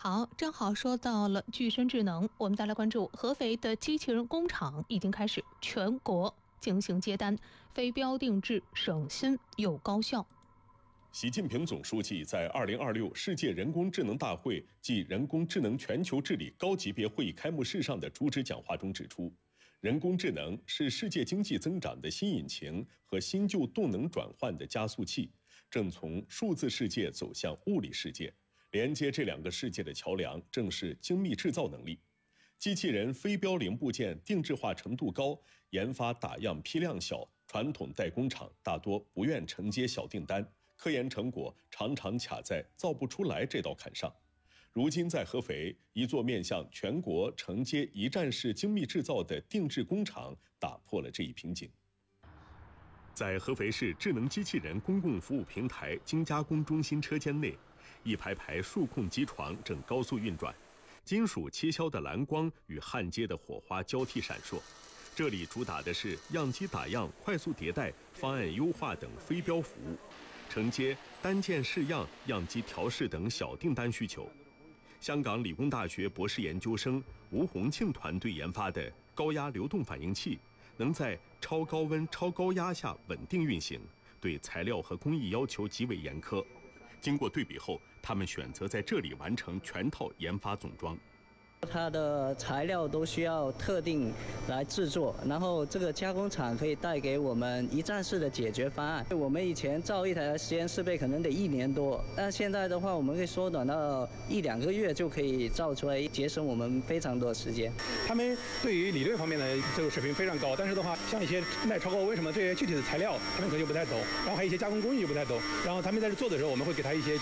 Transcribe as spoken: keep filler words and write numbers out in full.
好，正好说到了具身智能，我们再来关注合肥的机器人工厂已经开始全国进行接单，非标定制，省心又高效。 习近平总书记在二零二六世界人工智能大会暨人工智能全球治理高级别会议开幕式上的主旨讲话中指出，人工智能是世界经济增长的新引擎和新旧动能转换的加速器，正从数字世界走向物理世界。连接这两个世界的桥梁正是精密制造能力。机器人非标零部件定制化程度高，研发打样批量小，传统代工厂大多不愿承接小订单，科研成果常常卡在造不出来这道坎上。如今在合肥，一座面向全国承接一站式精密制造的定制工厂打破了这一瓶颈。在合肥市智能机器人公共服务平台精加工中心车间内，一排排数控机床正高速运转，金属切削的蓝光与焊接的火花交替闪烁。这里主打的是样机打样、快速迭代、方案优化等非标服务，承接单件试样、样机调试等小订单需求。香港理工大学博士研究生吴洪庆团队研发的高压流动反应器，能在超高温、超高压下稳定运行，对材料和工艺要求极为严苛。经过对比后，他们选择在这里完成全套研发总装。 它的材料都需要特定来制作，然后这个加工厂可以带给我们一站式的解决方案。我们以前造一台实验设备可能得一年多，但现在的话，我们可以缩短到一两个月就可以造出来，节省我们非常多的时间。 他们对于理论方面的这个水平非常高，但是的话，像一些耐超高温什么这些具体的材料，他们可能就不太懂，然后还有一些加工工艺就不太懂。然后他们在这做的时候，我们会给他一些